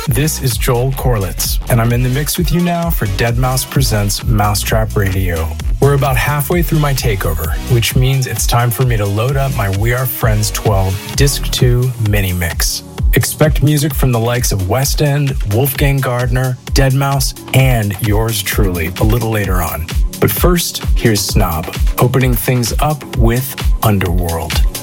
This is Joel Corlitz, and I'm in the mix with you now for Deadmau5 Presents Mousetrap Radio. We're about halfway through my takeover, which means it's time for me to load up my We Are Friends 12 Disc 2 mini mix. Expect music from the likes of West End, Wolfgang Gardner, Deadmau5, and yours truly a little later on. But first, here's Snob, opening things up with Underworld.